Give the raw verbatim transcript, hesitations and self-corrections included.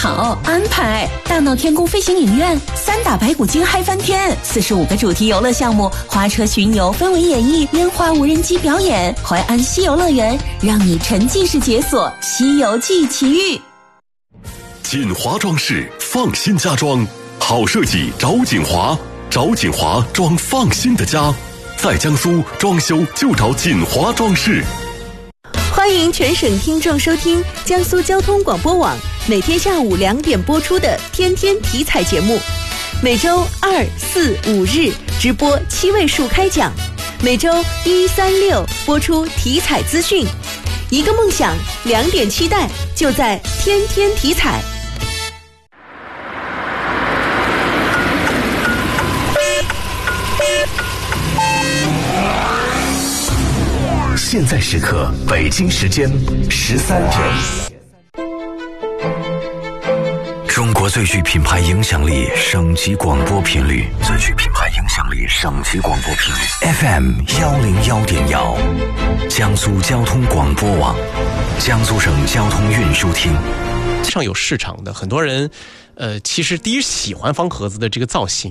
好安排。大闹天宫飞行影院，三打白骨精嗨翻天，四十五个主题游乐项目，花车巡游、氛围演绎、烟花无人机表演。淮安西游乐园，让你沉浸式解锁西游记奇遇。 锦华装饰，放心家装，好设计找锦华，找锦华装放心的家。在江苏装修就找锦华装饰。 欢迎全省听众收听江苏交通广播网每天下午两点播出的天天体彩节目，每周二、四、五日直播七位数开讲，每周一、三、六播出体彩资讯。一个梦想，两点期待，就在天天体彩。 现在时刻，北京时间十三点。中国最具品牌影响力省级广播频率，最具品牌影响力省级广播频率 F M 幺零幺点幺，江苏交通广播网，江苏省交通运输厅。 上有市场的很多人，呃，其实第一喜欢方盒子的这个造型。